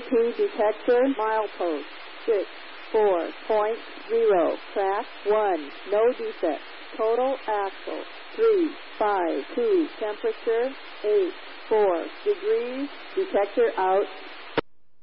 2 detector, milepost 64.0, track 1, no defect, total axle 352, temperature 84 degrees, detector out.